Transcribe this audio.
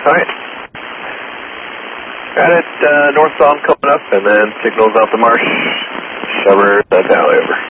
All right. Got it. Northbound coming up, and then signals out the marsh. Shover, that's alley over.